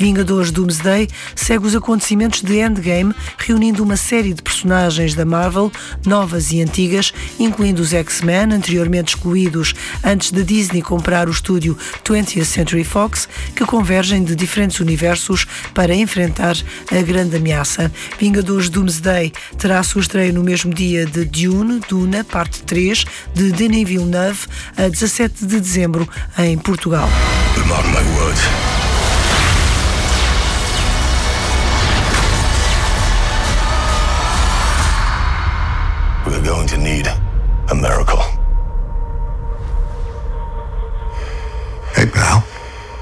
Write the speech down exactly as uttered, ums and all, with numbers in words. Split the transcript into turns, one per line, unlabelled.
Vingadores Doomsday segue os acontecimentos de Endgame, reunindo uma série de personagens da Marvel, novas e antigas, incluindo os X-Men, anteriormente excluídos antes da Disney comprar o estúdio twentieth Century Fox, que convergem de diferentes universos para enfrentar a grande ameaça. Vingadores Doomsday terá a sua estreia no mesmo dia de Dune, Duna, parte três, de Denis Villeneuve, a dezassete de dezembro, em Portugal.
Mark my words. We're going to need a miracle.